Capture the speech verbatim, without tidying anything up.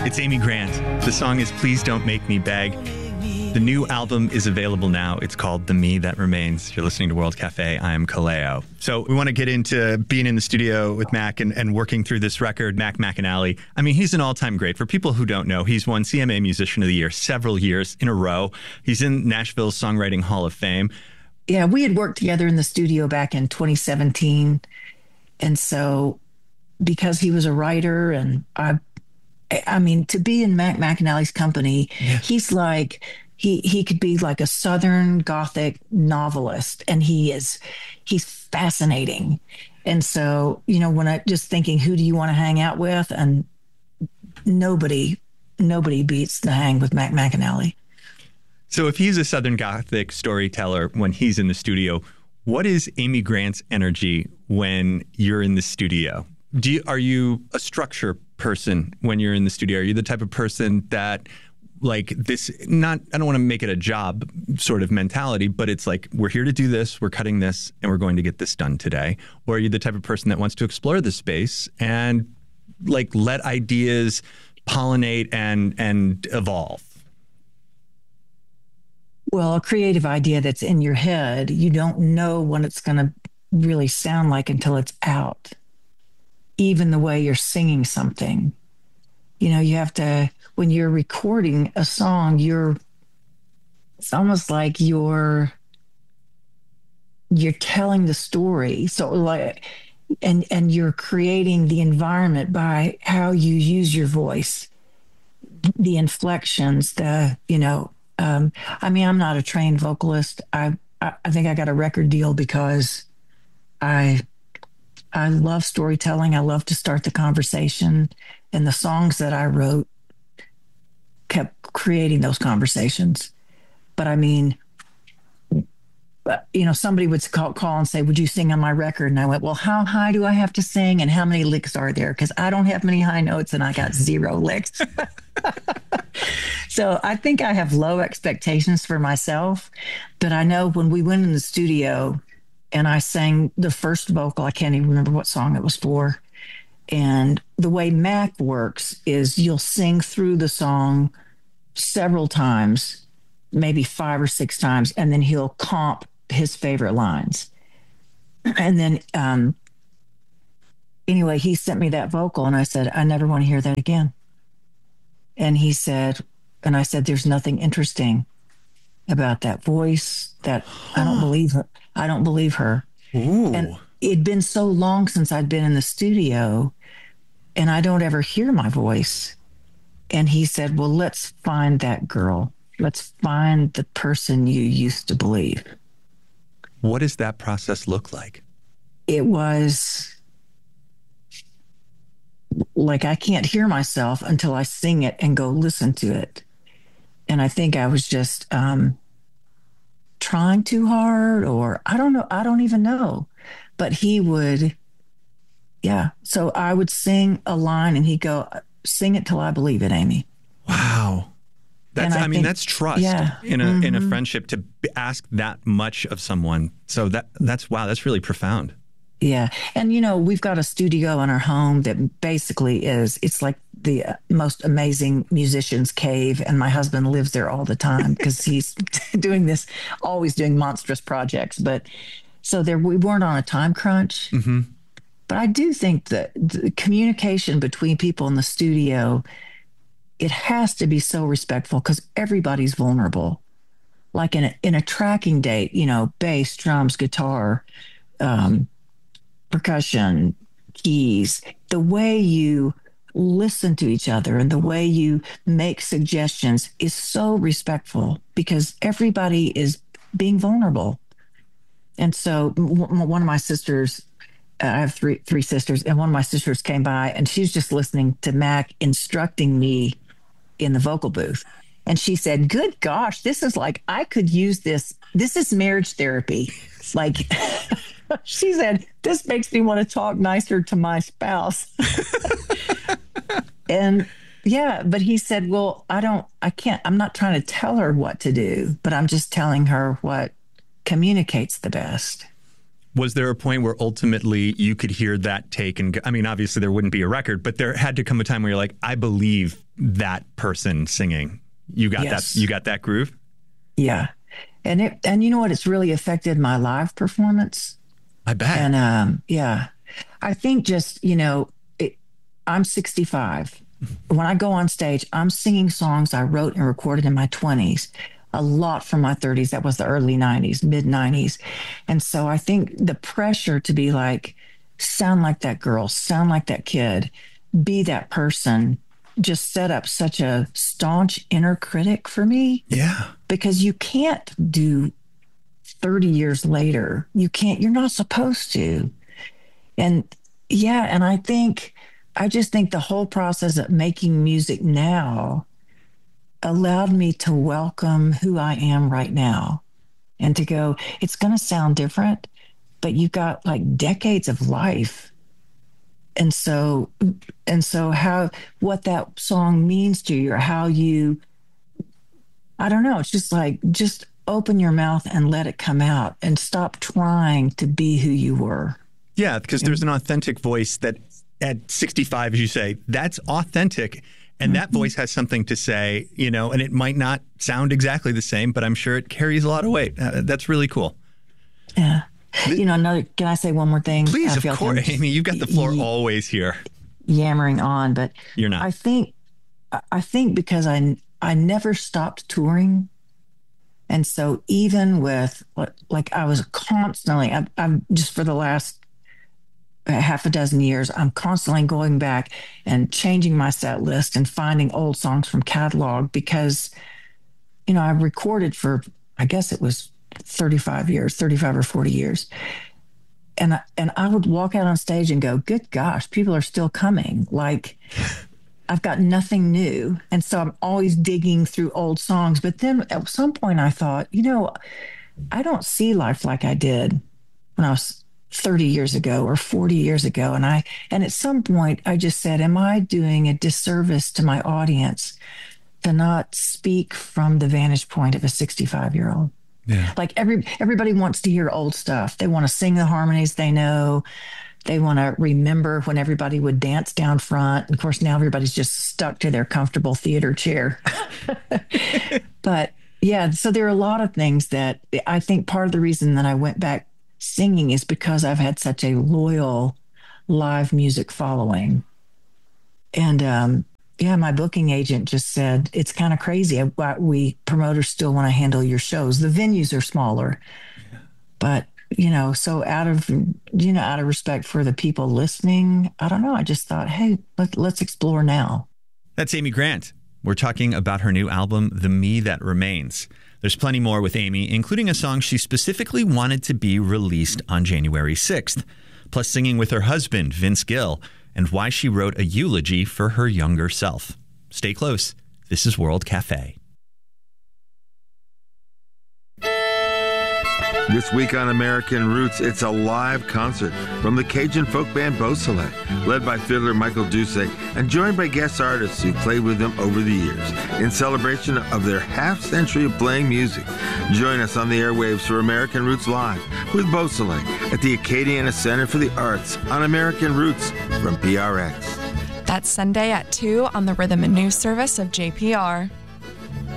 It's Amy Grant. The song is Please Don't Make Me Beg. The new album is available now. It's called The Me That Remains. You're listening to World Cafe. I am Kaleo. So we want to get into being in the studio with Mac and, and working through this record, Mac McAnally. I mean, he's an all-time great. For people who don't know, he's won C M A Musician of the Year several years in a row. He's in Nashville's Songwriting Hall of Fame. Yeah, we had worked together in the studio back in twenty seventeen. And so because he was a writer and I I mean, to be in Mac McAnally's company, yeah. he's like, he he could be like a Southern Gothic novelist, and he is, he's fascinating. And so, you know, when I just thinking, who do you want to hang out with? And nobody, nobody beats the hang with Mac McAnally. So if he's a Southern Gothic storyteller when he's in the studio, what is Amy Grant's energy when you're in the studio? Do you, are you a structure person when you're in the studio? Are you the type of person that, like, this, not, I don't want to make it a job sort of mentality, but it's like, we're here to do this, we're cutting this, and we're going to get this done today? Or are you the type of person that wants to explore the space and, like, let ideas pollinate and and evolve? Well, a creative idea that's in your head, you don't know what it's going to really sound like until it's out. Even the way you're singing something, you know, you have to, when you're recording a song, you're, it's almost like you're, you're telling the story. So like, and, and you're creating the environment by how you use your voice, the inflections, the, you know, um, I mean, I'm not a trained vocalist. I, I, I think I got a record deal because I, I love storytelling. I love to start the conversation, and the songs that I wrote kept creating those conversations. But I mean, you know, somebody would call, call and say, would you sing on my record? And I went, well, how high do I have to sing and how many licks are there? Because I don't have many high notes and I got zero licks. So I think I have low expectations for myself. But I know when we went in the studio, and I sang the first vocal, I can't even remember what song it was for. And the way Mac works is you'll sing through the song several times, maybe five or six times, and then he'll comp his favorite lines. And then, um, anyway, he sent me that vocal, and I said, I never want to hear that again. And he said, and I said, there's nothing interesting about that voice, that I don't believe her. I don't believe her. Ooh. And it'd been so long since I'd been in the studio, and I don't ever hear my voice. And he said, well, let's find that girl. Let's find the person you used to believe. What does that process look like? It was like, I can't hear myself until I sing it and go listen to it. And I think I was just, um, trying too hard, or I don't know. I don't even know. But he would, yeah. So I would sing a line and he'd go, sing it till I believe it, Amy. Wow. That's, I, I mean, think, that's trust yeah. in a, mm-hmm. in a friendship, to ask that much of someone. So that that's, wow, that's really profound. Yeah. And, you know, we've got a studio in our home that basically is, it's like the most amazing musician's cave. And my husband lives there all the time because he's doing this, always doing monstrous projects. But so there, we weren't on a time crunch. Mm-hmm. But I do think that the communication between people in the studio, it has to be so respectful because everybody's vulnerable. Like in a, in a tracking date, you know, bass, drums, guitar, um, percussion, keys, the way you listen to each other and the way you make suggestions is so respectful because everybody is being vulnerable. And so w- one of my sisters, uh, I have three three sisters, and one of my sisters came by and she was just listening to Mac instructing me in the vocal booth. And she said, good gosh, this is like, I could use this. This is marriage therapy. Like, she said, this makes me want to talk nicer to my spouse. And yeah, but he said, well, I don't, I can't, I'm not trying to tell her what to do, but I'm just telling her what communicates the best. Was there a point where ultimately you could hear that take and, I mean, obviously there wouldn't be a record, but there had to come a time where you're like, I believe that person singing. You got Yes. that, you got that groove? Yeah. And it, and you know what? It's really affected my live performance. I bet. And um, yeah, I think just, you know, it, I'm sixty-five. When I go on stage, I'm singing songs I wrote and recorded in my twenties, a lot from my thirties. That was the early nineties, mid nineties. And so I think the pressure to be like, sound like that girl, sound like that kid, be that person, just set up such a staunch inner critic for me. Yeah. Because you can't do thirty years later. You can't, you're not supposed to. And yeah, and I think, I just think the whole process of making music now allowed me to welcome who I am right now and to go, it's going to sound different, but you've got like decades of life. And so, and so how, what that song means to you or how you, I don't know. It's just like, just open your mouth and let it come out and stop trying to be who you were. Yeah, because there's an authentic voice that at sixty-five, as you say, that's authentic. And that voice has something to say, you know, and it might not sound exactly the same, but I'm sure it carries a lot of weight. Uh, that's really cool. Yeah. You know, another, can I say one more thing? Please, I of feel like course. I'm just Amy, you've got the floor y- always here. yammering on, but You're not. I think, I think because I, I never stopped touring. And so even with, like, I was constantly, I, I'm just for the last half a dozen years, I'm constantly going back and changing my set list and finding old songs from catalog because, you know, I recorded for, I guess it was thirty-five years, thirty-five or forty years. And I, and I would walk out on stage and go, good gosh, people are still coming. Like, I've got nothing new. And so I'm always digging through old songs. But then at some point I thought, you know, I don't see life like I did when I was thirty years ago or forty years ago. And I, and at some point I just said, am I doing a disservice to my audience to not speak from the vantage point of a sixty-five year old? Yeah. Like every, everybody wants to hear old stuff. They want to sing the harmonies they know. They want to remember when everybody would dance down front. And of course, now everybody's just stuck to their comfortable theater chair. But yeah, so there are a lot of things that I think part of the reason that I went back singing is because I've had such a loyal live music following. And um, yeah, my booking agent just said, it's kind of crazy. We promoters still want to handle your shows. The venues are smaller, yeah. But you know, so out of, you know, out of respect for the people listening, I don't know. I just thought, hey, let, let's explore now. That's Amy Grant. We're talking about her new album, The Me That Remains. There's plenty more with Amy, including a song she specifically wanted to be released on January sixth, plus singing with her husband, Vince Gill, and why she wrote a eulogy for her younger self. Stay close. This is World Cafe. This week on American Roots, it's a live concert from the Cajun folk band Beausoleil, led by fiddler Michael Doucet and joined by guest artists who played with them over the years in celebration of their half century of playing music. Join us on the airwaves for American Roots Live with Beausoleil at the Acadiana Center for the Arts on American Roots from P R X. That's Sunday at two on the Rhythm and News service of J P R.